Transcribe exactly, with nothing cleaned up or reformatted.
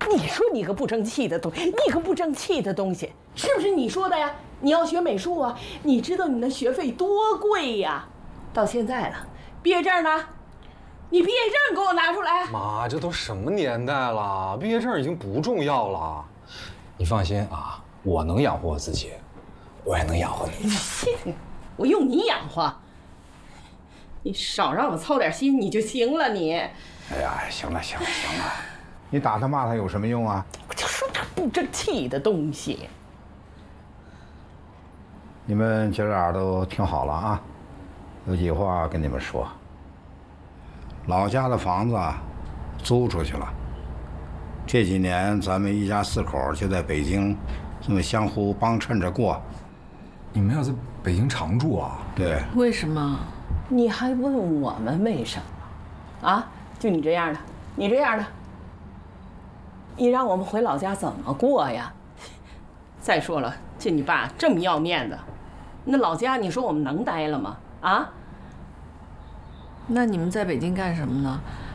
你说你个不争气的东西，你个不争气的东西，是不是你说的呀？你要学美术啊，你知道你那学费多贵呀？到现在了，毕业证呢？你毕业证给我拿出来。 妈，这都什么年代了，毕业证已经不重要了。你放心啊，我能养活我自己，我也能养活你。 我用你养活？你少让我操点心你就行了你。 哎呀，行了行了行了，你打他骂他有什么用啊？ 我就说这不争气的东西。 你们姐俩都听好了啊，有几话跟你们说。老家的房子租出去了，这几年咱们一家四口就在北京，这么相互帮衬着过。 你们要在北京常住啊？ 对。 为什么？ 你还问我们为什么？啊，就你这样的，你这样的，你让我们回老家怎么过呀？再说了，就你爸这么要面子，那老家你说我们能待了吗？啊？ 那你们在北京干什么呢？